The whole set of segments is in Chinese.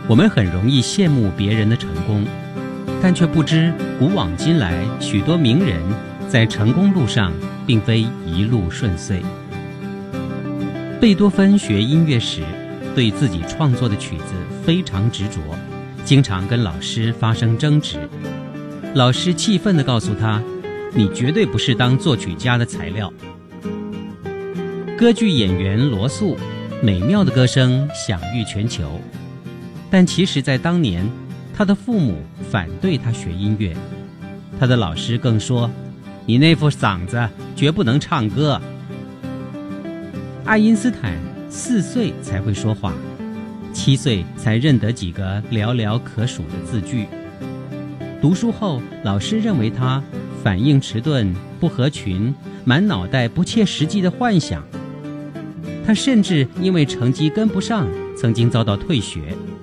我们很容易羡慕别人的成功，但却不知古往今来许多名人在成功路上并非一路顺遂。贝多芬学音乐时，对自己创作的曲子非常执着，经常跟老师发生争执。老师气愤地告诉他，你绝对不是当作曲家的材料。歌剧演员罗素美妙的歌声享誉全球，但其实在当年，他的父母反对他学音乐，他的老师更说，你那副嗓子绝不能唱歌。爱因斯坦4岁才会说话，7岁才认得几个寥寥可数的字句。读书后，老师认为他反应迟钝、不合群，满脑袋不切实际的幻想。他甚至因为成绩跟不上，曾经遭到退学。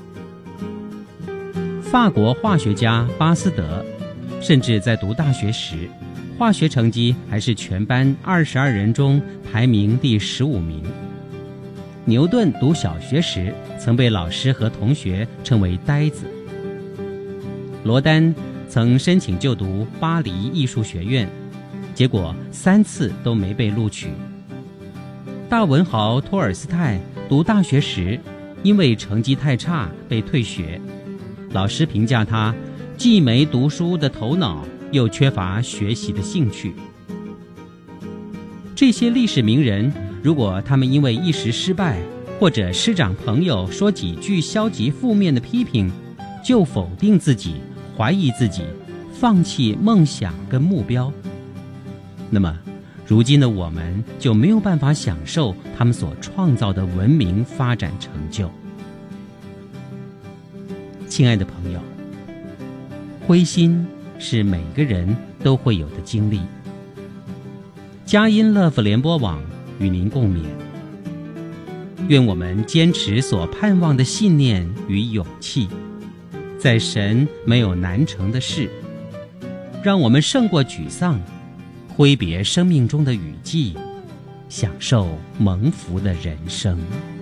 法国化学家巴斯德，甚至在读大学时，化学成绩还是全班22人中排名第15名。牛顿读小学时，曾被老师和同学称为呆子。罗丹曾申请就读巴黎艺术学院，结果3次都没被录取。大文豪托尔斯泰读大学时，因为成绩太差被退学，老师评价他既没读书的头脑，又缺乏学习的兴趣。这些历史名人，如果他们因为一时失败，或者师长朋友说几句消极负面的批评，就否定自己，怀疑自己，放弃梦想跟目标，那么如今的我们就没有办法享受他们所创造的文明发展成就。亲爱的朋友，灰心是每个人都会有的经历。佳音乐福联播网与您共勉，愿我们坚持所盼望的信念与勇气，在神没有难成的事，让我们胜过沮丧，挥别生命中的雨季，享受蒙福的人生。